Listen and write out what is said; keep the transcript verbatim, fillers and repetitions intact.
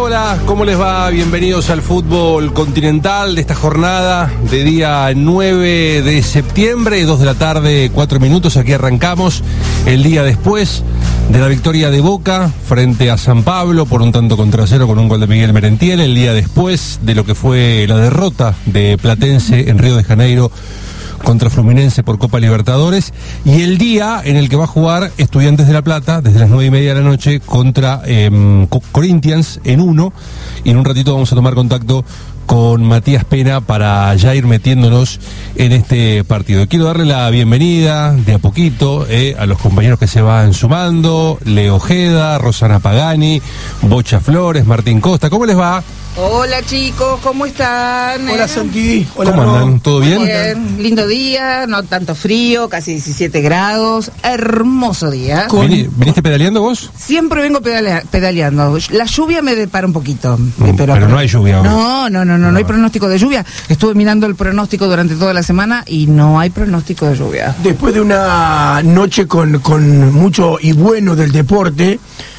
hola, ¿cómo les va? Bienvenidos al fútbol continental de esta jornada de día nueve de septiembre, dos de la tarde, cuatro minutos. Aquí arrancamos el día después de la victoria de Boca frente a San Pablo por un tanto contra cero con un gol de Miguel Merentiel, el día después de lo que fue la derrota de Platense en Río de Janeiro contra Fluminense por Copa Libertadores, y el día en el que va a jugar Estudiantes de La Plata desde las nueve y media de la noche contra eh, Corinthians en uno, y en un ratito vamos a tomar contacto con Matías Pena para ya ir metiéndonos en este partido. Quiero darle la bienvenida de a poquito eh, a los compañeros que se van sumando: Leo Ojeda, Rosana Pagani, Bocha Flores, Martín Costa. ¿Cómo les va? Hola chicos, ¿cómo están? Hola Santi. Hola, ¿Cómo andan? ¿Todo bien? Bien, lindo día, no tanto frío, casi diecisiete grados, hermoso día. ¿Vini- ¿Viniste pedaleando vos? Siempre vengo pedalea- pedaleando. La lluvia me depara un poquito. Mm, pero no hay lluvia hoy. No, no, no, no, no hay pronóstico de lluvia. Estuve mirando el pronóstico durante toda la semana y no hay pronóstico de lluvia. Después de una noche con, con mucho y bueno del deporte,